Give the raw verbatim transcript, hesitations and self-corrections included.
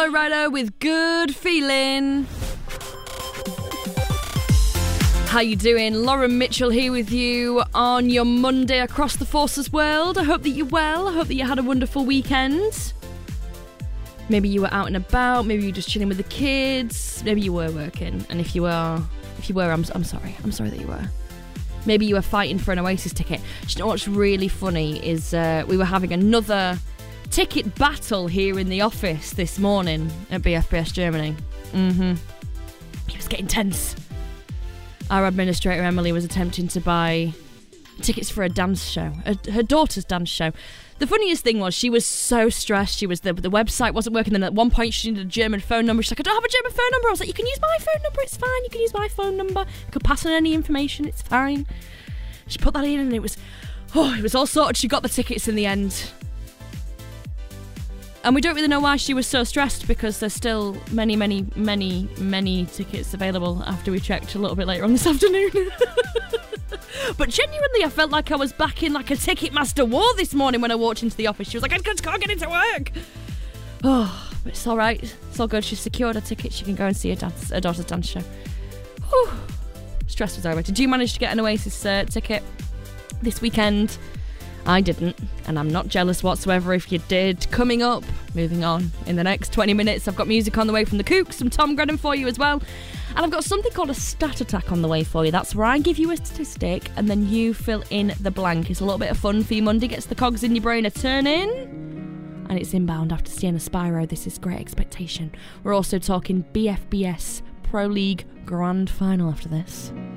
Flo Rida with Good Feeling. How you doing? Lauren Mitchell here with you on your Monday across the Forces world. I hope that you're well. I hope that you had a wonderful weekend. Maybe you were out and about. Maybe you were just chilling with the kids. Maybe you were working. And if you were, if you were, I'm, I'm sorry. I'm sorry that you were. Maybe you were fighting for an Oasis ticket. Do you know what's really funny is uh, we were having another ticket battle here in the office this morning at B F B S Germany. Mm-hmm. It was getting tense. Our administrator Emily was attempting to buy tickets for a dance show, a, her daughter's dance show. The funniest thing was she was so stressed. She was the the website wasn't working. Then at one point she needed a German phone number. She's like, I don't have a German phone number. I was like, you can use my phone number. It's fine. You can use my phone number. You can pass on any information. It's fine. She put that in, and it was, oh, it was all sorted. She got the tickets in the end. And we don't really know why she was so stressed, because there's still many, many, many, many tickets available after we checked a little bit later on this afternoon. But genuinely, I felt like I was back in like a Ticketmaster war this morning when I walked into the office. She was like, I just can't get into work. Oh, but it's all right. It's all good. She's secured her ticket. She can go and see her, dance, her daughter's dance show. Whew. Stress was over. Did you manage to get an Oasis uh, ticket this weekend? I didn't, and I'm not jealous whatsoever if you did. Coming up, moving on, in the next twenty minutes, I've got music on the way from the Kooks, some Tom Grennan for you as well. And I've got something called a stat attack on the way for you. That's where I give you a statistic and then you fill in the blank. It's a little bit of fun for you Monday. Gets the cogs in your brain a turning. And it's inbound after Sienna Spyro. This is Great Expectation. We're also talking B F B S Pro League Grand Final after this.